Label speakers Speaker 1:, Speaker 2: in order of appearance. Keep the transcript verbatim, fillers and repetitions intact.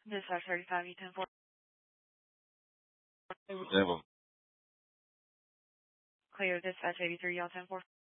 Speaker 1: Dispatch thirty-five E ten four.
Speaker 2: Hey, what's up?
Speaker 1: Clear dispatch eighty-three, y'all ten four.